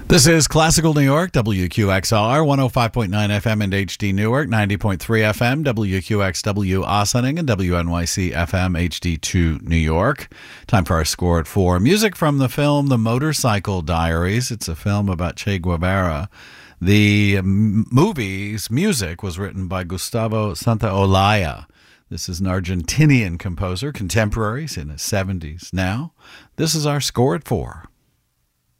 This is Classical New York, WQXR, 105.9 FM and HD Newark, 90.3 FM, WQXW Ossining, and WNYC FM HD2 New York. Time for our score at 4. Music from the film The Motorcycle Diaries. It's a film about Che Guevara. The movie's music was written by Gustavo Santaolalla. This is an Argentinian composer, contemporary, he's in his 70s now. This is our score at 4.